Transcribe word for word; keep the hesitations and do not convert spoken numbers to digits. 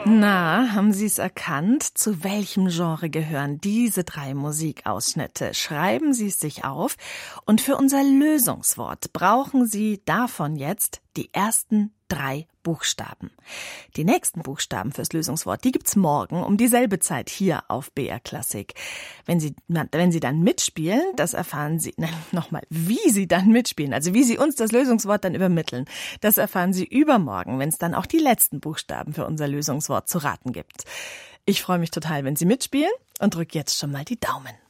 Na, haben Sie es erkannt? Zu welchem Genre gehören diese drei Musikausschnitte? Schreiben Sie es sich auf. Und für unser Lösungswort brauchen Sie davon jetzt die ersten drei Buchstaben. Die nächsten Buchstaben fürs Lösungswort, die gibt's morgen um dieselbe Zeit hier auf B R Klassik. Wenn Sie, wenn Sie dann mitspielen, das erfahren Sie, nein, nochmal, wie Sie dann mitspielen, also wie Sie uns das Lösungswort dann übermitteln, das erfahren Sie übermorgen, wenn es dann auch die letzten Buchstaben für unser Lösungswort zu raten gibt. Ich freue mich total, wenn Sie mitspielen und drücke jetzt schon mal die Daumen.